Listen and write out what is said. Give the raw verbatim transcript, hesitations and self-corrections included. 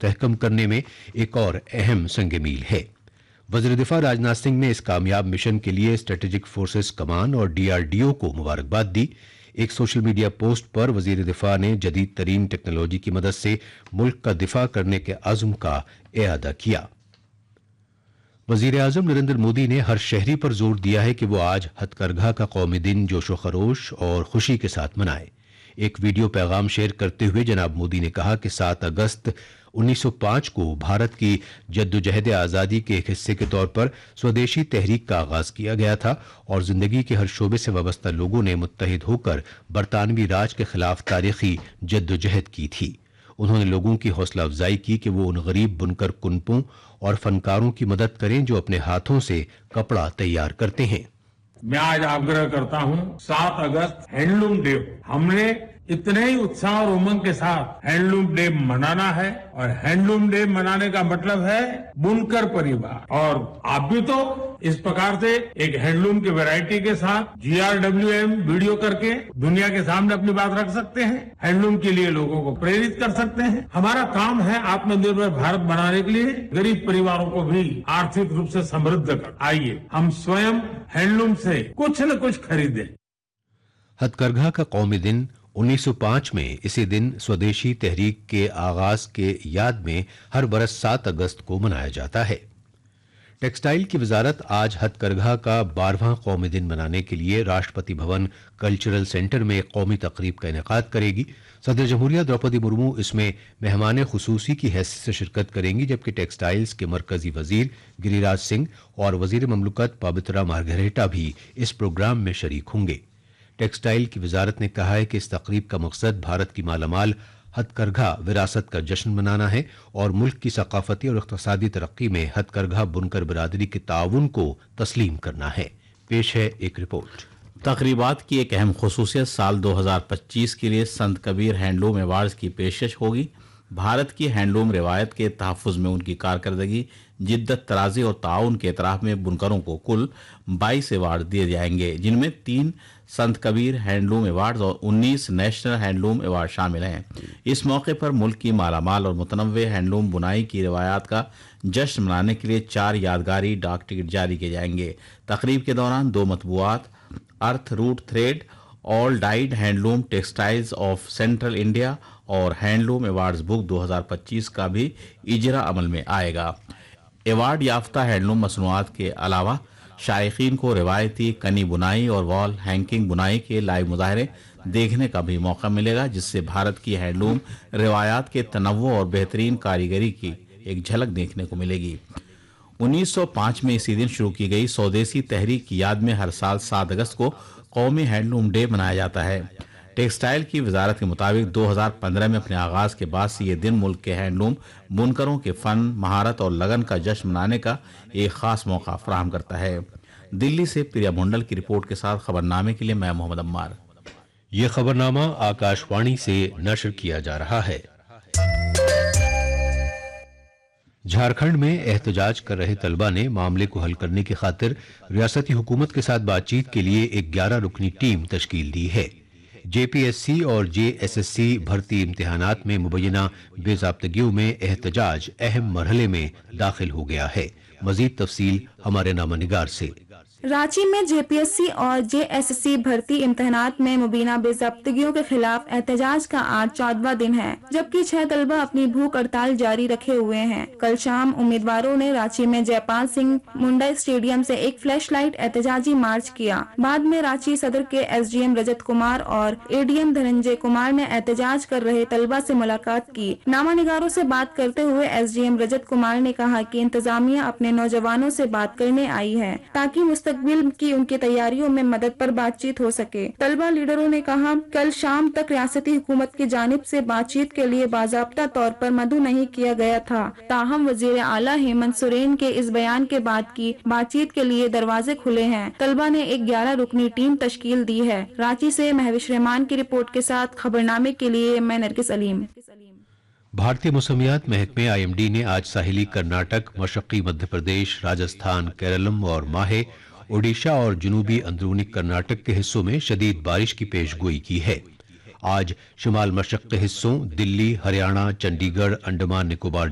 मुस्तहकम करने में एक और अहम संग मील है। वज़ीर दिफा राजनाथ सिंह ने इस कामयाब मिशन के लिए स्ट्रेटेजिक फोर्सेस कमान और डीआरडीओ को मुबारकबाद दी। एक सोशल मीडिया पोस्ट पर वज़ीर दिफा ने जदीद तरीन टेक्नोलॉजी की मदद से मुल्क का दिफा करने के अज़्म का इआदा किया। वज़ीर आज़म नरेंद्र मोदी ने हर शहरी पर जोर दिया है कि वो आज हथकरघा का कौमी दिन जोशो खरोश और खुशी के साथ मनाए। एक वीडियो पैगाम शेयर करते हुए जनाब मोदी ने कहा कि सात अगस्त उन्नीस सौ पाँच को भारत की जद्दोजहद आज़ादी के एक हिस्से के तौर पर स्वदेशी तहरीक का आगाज किया गया था और जिंदगी के हर शोबे से वाबस्ता लोगों ने मुत्तहिद होकर बरतानवी राज के खिलाफ तारीखी जद्दोजहद की थी। उन्होंने लोगों की हौसला अफजाई की कि वो उन गरीब बुनकर कुनपों और फनकारों की मदद करें जो अपने हाथों से कपड़ा तैयार करते हैं। मैं आज आग्रह करता हूं, सात अगस्त हैंडलूम डे, हमने इतने ही उत्साह और उमंग के साथ हैंडलूम डे मनाना है और हैंडलूम डे मनाने का मतलब है बुनकर परिवार। और आप भी तो इस प्रकार से एक हैंडलूम की वैरायटी के साथ जीआरडब्ल्यूएम वीडियो करके दुनिया के सामने अपनी बात रख सकते हैं, हैंडलूम के लिए लोगों को प्रेरित कर सकते हैं। हमारा काम है आत्मनिर्भर भारत बनाने के लिए गरीब परिवारों को भी आर्थिक रूप से समृद्ध कर। आइए हम स्वयं हैंडलूम से कुछ न कुछ खरीदें। हथकरघा का कौमी दिन उन्नीस सौ पाँच में इसी दिन स्वदेशी तहरीक के आगाज के याद में हर बरस सात अगस्त को मनाया जाता है। टेक्सटाइल की वजारत आज हथकरघा का बारहवां कौमी दिन मनाने के लिए राष्ट्रपति भवन कल्चरल सेंटर में एक कौमी तकरीब का इनेकाद करेगी। सदर जमहूरिया द्रौपदी मुर्मू इसमें मेहमान खुसूसी की हैसियत से शिरकत करेंगी, जबकि टेक्सटाइल्स के मरकजी वजीर गिरिराज सिंह और वजीर ममलकत पवित्रा मार्गरेटा भी इस प्रोग्राम में शरीक होंगे। टेक्सटाइल की वजारत ने कहा है कि इस तकरीब का मकसद भारत की मालामाल हथकरघा विरासत का जश्न मनाना है और मुल्क की सकाफती और इक़्तिसादी तरक्की में हथकरघा बुनकर बिरादरी के ताउन को तस्लीम करना है। पेश है एक रिपोर्ट। तकरीबात की एक अहम खुसूसियत साल दो हज़ार पच्चीस के लिए संत कबीर हैंडलूम अवार्ड्स की पेशकश होगी। भारत की हैंडलूम रिवायत के तहफ़्फ़ुज़ में उनकी कारकर्दगी, जिद्दत, तराज़ी और ताउन के एतराफ़ में बुनकरों को कुल बाईस अवार्ड दिए जाएंगे, जिनमें तीन संत कबीर हैंडलूम अवार्ड्स और उन्नीस नेशनल हैंडलूम अवार्ड शामिल हैं। इस मौके पर मुल्क की मालामाल और मुतनव्वे हैंडलूम बुनाई की रिवायात का जश्न मनाने के लिए चार यादगारी डाक टिकट जारी किए जाएंगे। तकरीब के दौरान दो मतबूआत, अर्थ root thread, all died handloom textiles of central India और हैंडलूम अवार्ड्स बुक दो हज़ार पच्चीस का भी इजरा अमल में आएगा। अवार्ड याफ्ता हैंडलूम मसनूआत के अलावा शायकीन को रिवायती कनी बुनाई और वॉल हैंगिंग बुनाई के लाइव मुजाहरे देखने का भी मौका मिलेगा, जिससे भारत की हैंडलूम रिवायात के तनव्वु और बेहतरीन कारीगरी की एक झलक देखने को मिलेगी। उन्नीस सौ पाँच में इसी दिन शुरू की गई स्वदेशी तहरीक की याद में हर साल सात अगस्त को कौमी हैंडलूम डे मनाया जाता है। टेक्सटाइल की वजारत के मुताबिक दो हज़ार पंद्रह में अपने आगाज के बाद से ये दिन मुल्क के हैंडलूम बुनकरों के फन, महारत और लगन का जश्न मनाने का एक खास मौका फराहम करता है। दिल्ली से प्रिया मुंडल की रिपोर्ट के साथ खबरनामे के लिए मैं मोहम्मद अम्मार। यह खबरनामा आकाशवाणी से नशर किया जा रहा है। झारखंड में एहतजाज कर रहे तलबा ने मामले को हल करने की खातिर रियासती हुकूमत के साथ बातचीत के लिए एक ग्यारह रुकनी टीम तश्कील दी है। जेपीएससी और जेएसएससी भर्ती इम्तिहानात में मुबैना बेज़ाब्तगियों में एहतजाज अहम मरहले में दाखिल हो गया है। मजीद तफसील हमारे नामनिगार से। रांची में जेपीएससी और जेएसएससी भर्ती इम्तिहानात में मुबीना बेज़ाब्तगियों के खिलाफ एहतजाज का आज चौदहवां दिन है, जबकि छह तलबा अपनी भूख हड़ताल जारी रखे हुए हैं। कल शाम उम्मीदवारों ने रांची में जयपाल सिंह मुंडा स्टेडियम से एक फ्लैश लाइट एहतजाजी मार्च किया। बाद में रांची सदर के एसडीएम रजत कुमार और एडीएम धनंजय कुमार ने एहतजाज कर रहे तलबा से मुलाकात की। नामानिगारों से बात करते हुए एसडीएम रजत कुमार ने कहा कि इंतजामिया अपने नौजवानों से बात करने आई है ताकि मुस्तकबिल की उनकी तैयारियों में मदद पर बातचीत हो सके। तलबा लीडरों ने कहा, कल शाम तक रियासती हुकूमत की जानिब से बातचीत के लिए बाज़ाब्ता तौर पर मदऊ नहीं किया गया था, ताहम वजीर आला हेमंत सोरेन के इस बयान के बाद की बातचीत के लिए दरवाजे खुले हैं। तलबा ने एक ग्यारह रुकनी टीम तश्कील दी है। रांची से महविश रहमान की रिपोर्ट के साथ खबरनामे के लिए मैं नरगिस अलीम। भारतीय मौसमियात महकमे आईएमडी ने आज साहिली कर्नाटक, मशक्की मध्य प्रदेश, राजस्थान, केरलम और माहे, ओडिशा और जनूबी अंदरूनी कर्नाटक के हिस्सों में शदीद बारिश की पेशगोई की है। आज शुमाल मशक्की हिस्सों दिल्ली, हरियाणा, चंडीगढ़, अंडमान निकोबार